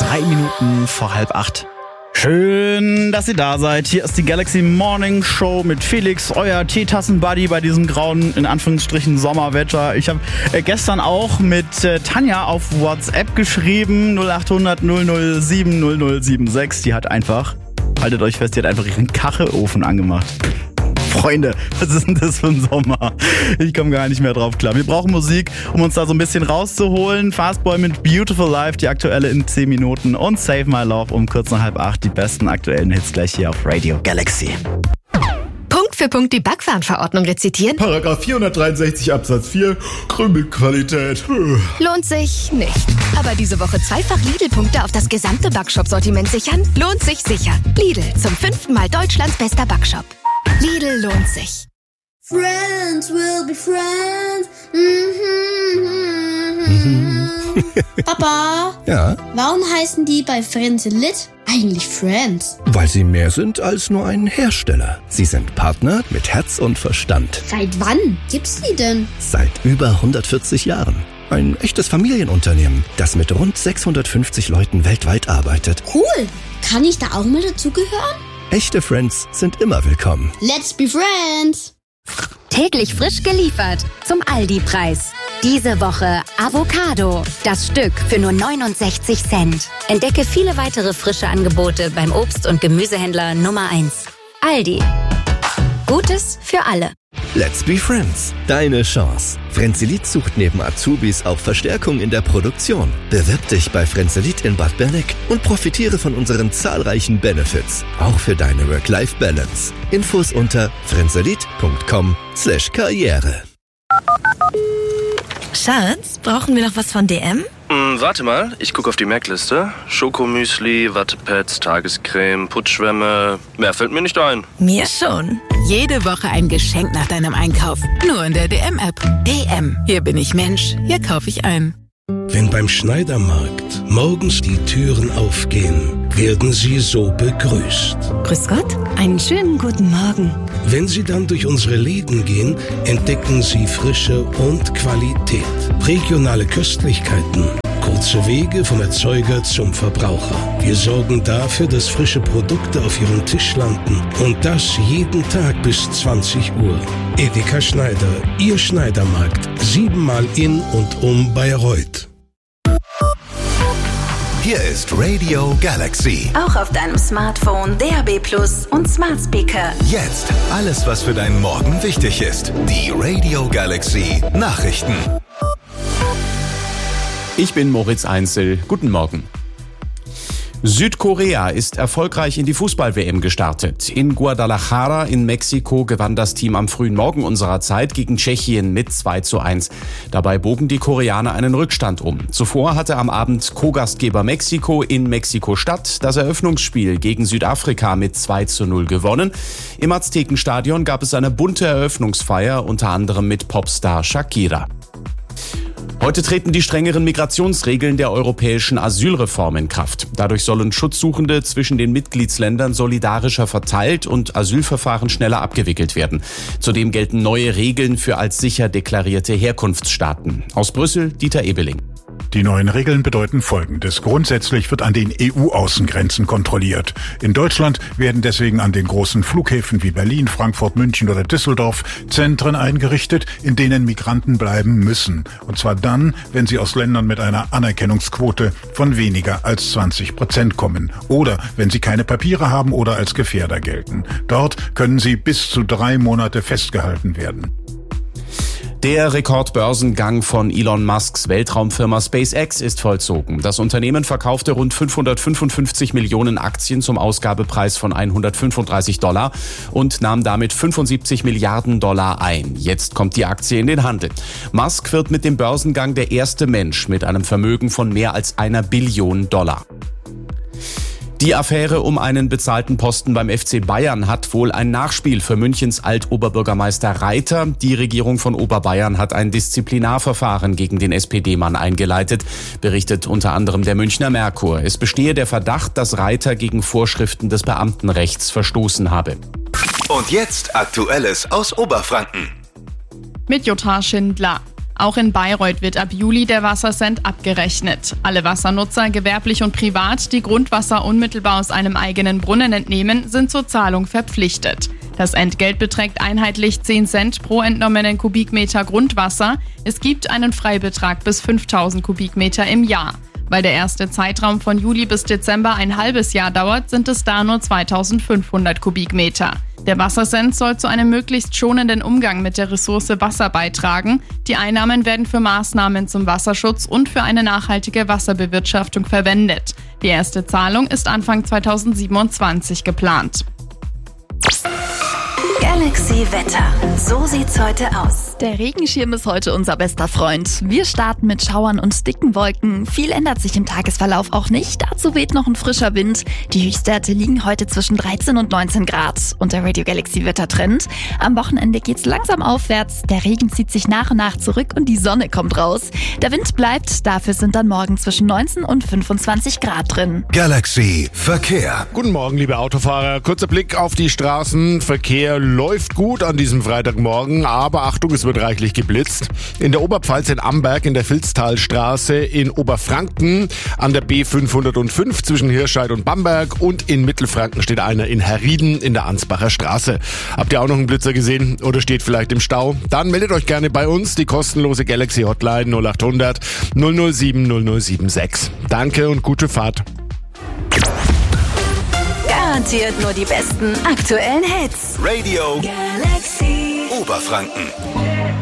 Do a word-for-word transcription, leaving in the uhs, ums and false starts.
Drei Minuten vor halb acht. Schön, dass ihr da seid. Hier ist die Galaxy Morning Show mit Felix, euer Teetassen-Buddy bei diesem grauen, in Anführungsstrichen, Sommerwetter. Ich habe äh, gestern auch mit äh, Tanja auf WhatsApp geschrieben, null acht hundert null null sieben null null sieben sechs. Die hat einfach, haltet euch fest, die hat einfach ihren Kachelofen angemacht. Freunde, was ist denn das für ein Sommer? Ich komme gar nicht mehr drauf klar. Wir brauchen Musik, um uns da so ein bisschen rauszuholen. Fastboy mit Beautiful Life, die aktuelle in zehn Minuten. Und Save My Love um kurz nach halb acht. Die besten aktuellen Hits gleich hier auf Radio Galaxy. Punkt für Punkt die Backwarenverordnung rezitieren? Paragraph vierhundertdreiundsechzig Absatz vier, Krümelqualität. Lohnt sich nicht. Aber diese Woche zweifach Lidl-Punkte auf das gesamte Backshop-Sortiment sichern? Lohnt sich sicher. Lidl, zum fünften Mal Deutschlands bester Backshop. Lidl lohnt sich. Friends will be friends. Mm-hmm. Papa? Ja? Warum heißen die bei Frenzelit eigentlich Friends? Weil sie mehr sind als nur ein Hersteller. Sie sind Partner mit Herz und Verstand. Seit wann gibt's die denn? Seit über hundertvierzig Jahren. Ein echtes Familienunternehmen, das mit rund sechshundertfünfzig Leuten weltweit arbeitet. Cool. Kann ich da auch mal dazugehören? Echte Friends sind immer willkommen. Let's be friends. Täglich frisch geliefert zum Aldi-Preis. Diese Woche Avocado. Das Stück für nur neunundsechzig Cent. Entdecke viele weitere frische Angebote beim Obst- und Gemüsehändler Nummer eins. Aldi. Gutes für alle. Let's be friends. Deine Chance. Frenzelit sucht neben Azubis auch Verstärkung in der Produktion. Bewirb dich bei Frenzelit in Bad Berneck und profitiere von unseren zahlreichen Benefits. Auch für deine Work-Life-Balance. Infos unter frenzelit punkt com slash karriere. Schatz, brauchen wir noch was von D M? Mm, warte mal, ich gucke auf die Merkliste. Schokomüsli, Wattepads, Tagescreme, Putzschwämme. Mehr fällt mir nicht ein. Mir schon. Jede Woche ein Geschenk nach deinem Einkauf. Nur in der D M-App. D M. Hier bin ich Mensch. Hier kaufe ich ein. Wenn beim Schneidermarkt morgens die Türen aufgehen, werden Sie so begrüßt. Grüß Gott, einen schönen guten Morgen. Wenn Sie dann durch unsere Läden gehen, entdecken Sie Frische und Qualität. Regionale Köstlichkeiten. Kurze Wege vom Erzeuger zum Verbraucher. Wir sorgen dafür, dass frische Produkte auf Ihrem Tisch landen. Und das jeden Tag bis zwanzig Uhr. Edeka Schneider, Ihr Schneidermarkt. Siebenmal in und um Bayreuth. Hier ist Radio Galaxy. Auch auf deinem Smartphone, D A B Plus und Smart Speaker. Jetzt alles, was für deinen Morgen wichtig ist. Die Radio Galaxy Nachrichten. Ich bin Moritz Einzel. Guten Morgen. Südkorea ist erfolgreich in die Fußball-W M gestartet. In Guadalajara in Mexiko gewann das Team am frühen Morgen unserer Zeit gegen Tschechien mit zwei zu eins. Dabei bogen die Koreaner einen Rückstand um. Zuvor hatte am Abend Co-Gastgeber Mexiko in Mexiko-Stadt das Eröffnungsspiel gegen Südafrika mit zwei zu null gewonnen. Im Aztekenstadion gab es eine bunte Eröffnungsfeier, unter anderem mit Popstar Shakira. Heute treten die strengeren Migrationsregeln der europäischen Asylreform in Kraft. Dadurch sollen Schutzsuchende zwischen den Mitgliedsländern solidarischer verteilt und Asylverfahren schneller abgewickelt werden. Zudem gelten neue Regeln für als sicher deklarierte Herkunftsstaaten. Aus Brüssel, Dieter Ebeling. Die neuen Regeln bedeuten Folgendes. Grundsätzlich wird an den E U-Außengrenzen kontrolliert. In Deutschland werden deswegen an den großen Flughäfen wie Berlin, Frankfurt, München oder Düsseldorf Zentren eingerichtet, in denen Migranten bleiben müssen. Und zwar dann, wenn sie aus Ländern mit einer Anerkennungsquote von weniger als zwanzig Prozent kommen. Oder wenn sie keine Papiere haben oder als Gefährder gelten. Dort können sie bis zu drei Monate festgehalten werden. Der Rekordbörsengang von Elon Musks Weltraumfirma SpaceX ist vollzogen. Das Unternehmen verkaufte rund fünfhundertfünfundfünfzig Millionen Aktien zum Ausgabepreis von hundertfünfunddreißig Dollar und nahm damit fünfundsiebzig Milliarden Dollar ein. Jetzt kommt die Aktie in den Handel. Musk wird mit dem Börsengang der erste Mensch mit einem Vermögen von mehr als einer Billion Dollar. Die Affäre um einen bezahlten Posten beim F C Bayern hat wohl ein Nachspiel für Münchens Alt-Oberbürgermeister Reiter. Die Regierung von Oberbayern hat ein Disziplinarverfahren gegen den S P D-Mann eingeleitet, berichtet unter anderem der Münchner Merkur. Es bestehe der Verdacht, dass Reiter gegen Vorschriften des Beamtenrechts verstoßen habe. Und jetzt Aktuelles aus Oberfranken. Mit Jutta Schindler. Auch in Bayreuth wird ab Juli der Wassercent abgerechnet. Alle Wassernutzer, gewerblich und privat, die Grundwasser unmittelbar aus einem eigenen Brunnen entnehmen, sind zur Zahlung verpflichtet. Das Entgelt beträgt einheitlich zehn Cent pro entnommenen Kubikmeter Grundwasser. Es gibt einen Freibetrag bis fünftausend Kubikmeter im Jahr. Weil der erste Zeitraum von Juli bis Dezember ein halbes Jahr dauert, sind es da nur zweitausendfünfhundert Kubikmeter. Der Wassercent soll zu einem möglichst schonenden Umgang mit der Ressource Wasser beitragen. Die Einnahmen werden für Maßnahmen zum Wasserschutz und für eine nachhaltige Wasserbewirtschaftung verwendet. Die erste Zahlung ist Anfang zweitausendsiebenundzwanzig geplant. Galaxy Wetter. So sieht's heute aus. Der Regenschirm ist heute unser bester Freund. Wir starten mit Schauern und dicken Wolken. Viel ändert sich im Tagesverlauf auch nicht. Dazu weht noch ein frischer Wind. Die Höchstwerte liegen heute zwischen dreizehn und neunzehn Grad. Und der Radio Galaxy Wettertrend. Am Wochenende geht's langsam aufwärts. Der Regen zieht sich nach und nach zurück und die Sonne kommt raus. Der Wind bleibt. Dafür sind dann morgen zwischen neunzehn und fünfundzwanzig Grad drin. Galaxy Verkehr. Guten Morgen, liebe Autofahrer. Kurzer Blick auf die Straßen. Verkehr läuft gut an diesem Freitagmorgen, aber Achtung, es wird reichlich geblitzt. In der Oberpfalz in Amberg, in der Vilstalstraße, in Oberfranken, an der B fünfhundertfünf zwischen Hirscheid und Bamberg und in Mittelfranken steht einer in Herrieden in der Ansbacher Straße. Habt ihr auch noch einen Blitzer gesehen oder steht vielleicht im Stau? Dann meldet euch gerne bei uns, die kostenlose Galaxy Hotline null acht hundert null null sieben null null sieben sechs. Danke und gute Fahrt. Garantiert nur die besten aktuellen Hits. Radio Galaxy Oberfranken.